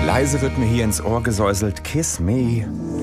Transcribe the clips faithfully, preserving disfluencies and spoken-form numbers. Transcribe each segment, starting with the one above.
Leise wird mir hier ins Ohr gesäuselt, kiss me.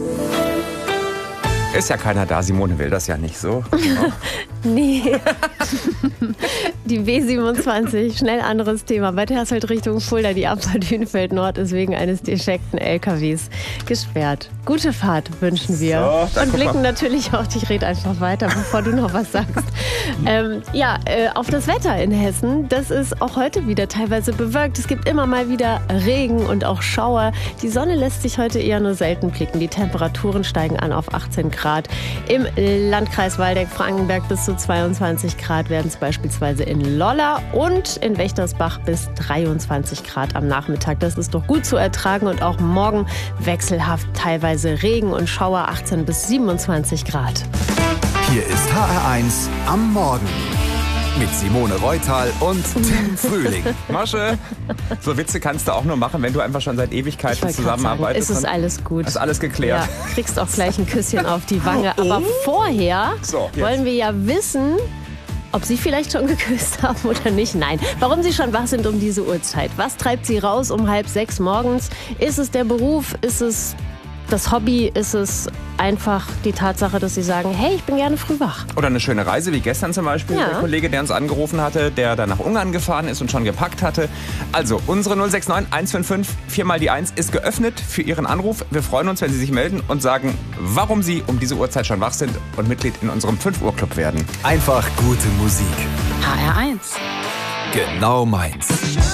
Ist ja keiner da, Simone will das ja nicht so. Oh. Nee. Die B siebenundzwanzig, schnell anderes Thema. Bei Hersfeld Richtung Fulda, die Abfahrt Hünfeld Nord ist wegen eines defekten L K Ws gesperrt. Gute Fahrt wünschen wir. So, und blicken natürlich auch, ich rede einfach weiter, bevor du noch was sagst. ähm, ja, äh, auf das Wetter in Hessen. Das ist auch heute wieder teilweise bewölkt. Es gibt immer mal wieder Regen und auch Schauer. Die Sonne lässt sich heute eher nur selten blicken. Die Temperaturen steigen an auf achtzehn Grad. Im Landkreis Waldeck-Frankenberg bis zu zweiundzwanzig Grad werden es beispielsweise in Lolla und in Wächtersbach bis dreiundzwanzig Grad am Nachmittag. Das ist doch gut zu ertragen und auch morgen wechselhaft teilweise Regen und Schauer, achtzehn bis siebenundzwanzig Grad. Hier ist H R eins am Morgen mit Simone Reutal und Tim Frühling. Masche, so Witze kannst du auch nur machen, wenn du einfach schon seit Ewigkeiten zusammenarbeitest. Es ist alles gut. Ist alles geklärt. Ja, kriegst auch gleich ein Küsschen auf die Wange. Aber vorher So, jetzt. wollen wir ja wissen, ob Sie vielleicht schon geküsst haben oder nicht. Nein, warum Sie schon wach sind um diese Uhrzeit. Was treibt Sie raus um halb sechs morgens? Ist es der Beruf? Ist es das Hobby? Ist es einfach die Tatsache, dass Sie sagen, hey, ich bin gerne früh wach? Oder eine schöne Reise, wie gestern zum Beispiel. Ja. Der Kollege, der uns angerufen hatte, der dann nach Ungarn gefahren ist und schon gepackt hatte. Also, unsere null sechs neun eins fünf fünf vier mal die eins ist geöffnet für Ihren Anruf. Wir freuen uns, wenn Sie sich melden und sagen, warum Sie um diese Uhrzeit schon wach sind und Mitglied in unserem fünf Uhr Club werden. Einfach gute Musik. H R eins. Genau meins.